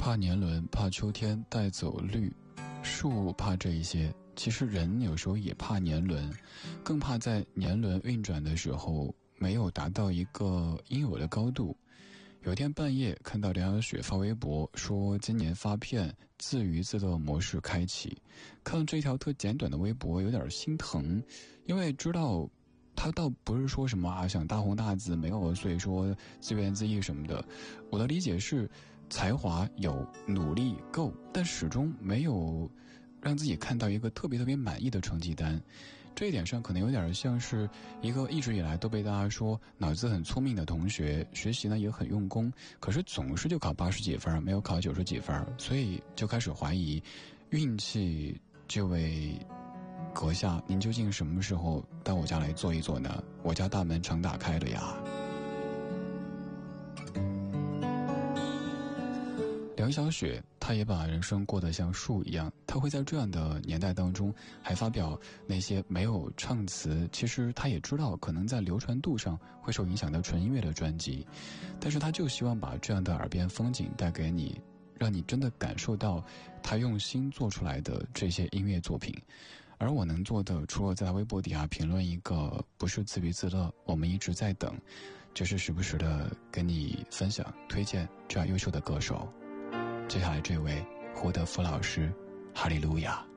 怕年轮，怕秋天带走绿，树怕这一些。其实人有时候也怕年轮，更怕在年轮运转的时候没有达到一个应有的高度。有天半夜看到梁晓雪发微博说今年发片自娱自乐模式开启，看到这条特简短的微博有点心疼，因为知道他倒不是说什么想大红大紫没有，所以说自怨自艾什么的。我的理解是才华有，努力够，但始终没有让自己看到一个特别满意的成绩单。这一点上可能有点像是一个一直以来都被大家说脑子很聪明的同学，学习呢也很用功，可是总是就考80几分，没有考90几分，所以就开始怀疑运气。这位阁下，您究竟什么时候到我家来坐一坐呢？我家大门常打开了呀。梁晓雪她也把人生过得像树一样，她会在这样的年代当中还发表那些没有唱词，其实她也知道可能在流传度上会受影响的纯音乐的专辑，但是她就希望把这样的耳边风景带给你，让你真的感受到她用心做出来的这些音乐作品。而我能做的，除了在微博底下评论一个不是自娱自乐，我们一直在等，就是时不时的跟你分享推荐这样优秀的歌手。接下来这位胡德夫老师，哈利路亚。